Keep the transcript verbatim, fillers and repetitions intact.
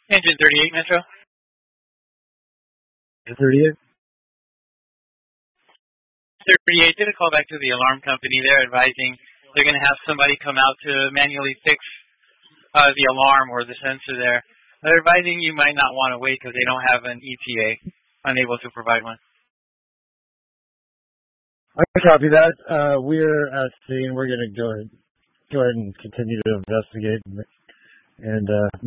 Engine thirty-eight, Metro. thirty-eight? thirty-eight, did a call back to the alarm company. They're advising they're going to have somebody come out to manually fix uh, the alarm or the sensor there. They're advising you might not want to wait because they don't have an E T A, unable to provide one. I copy that. Uh, we're at scene. We're going to go ahead, go ahead and continue to investigate and, and uh,